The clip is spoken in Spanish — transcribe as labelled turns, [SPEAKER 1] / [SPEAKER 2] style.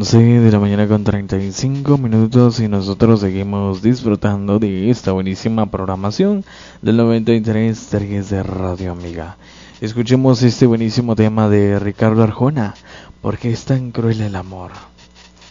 [SPEAKER 1] 11 de la mañana con 35 minutos y nosotros seguimos disfrutando de esta buenísima programación del 93.3 de Radio Amiga. Escuchemos este buenísimo tema de Ricardo Arjona, ¿por qué es tan cruel el amor?